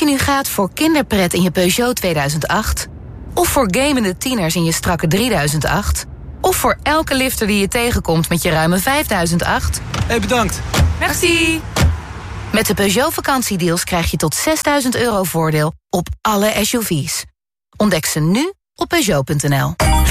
je nu gaat voor kinderpret in je Peugeot 2008... of voor gamende tieners in je strakke 3008... of voor elke lifter die je tegenkomt met je ruime 5008... Bedankt. Merci. Met de Peugeot vakantiedeals krijg je tot €6.000 voordeel op alle SUV's. Ontdek ze nu op Peugeot.nl.